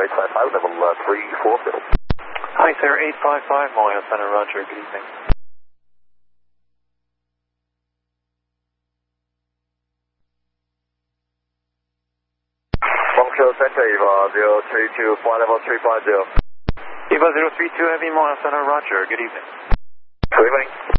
855, level 340. Hi, sir, 855 Moyle Center, Roger, good evening. Montreal Center, EVA 032, flight level 350. EVA 032 Heavy Moyle Center, Roger, good evening. Good evening.